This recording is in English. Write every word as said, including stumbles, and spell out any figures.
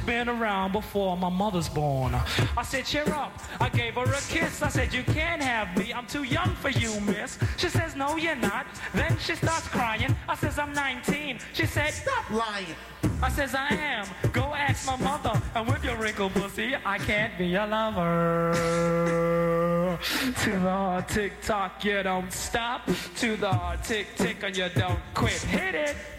been around before my mother's born. I said, cheer up. I gave her a kiss. I said, you can't have me. I'm too young for you, miss. She says, no, you're not. Then she starts crying. I says, I'm nineteen. She said, stop lying. I says, I am. Go ask my mother. And with your wrinkled pussy, I can't be your lover. To the hard tick tock, you don't stop. To the hard tick tick, and you don't quit. Hit it.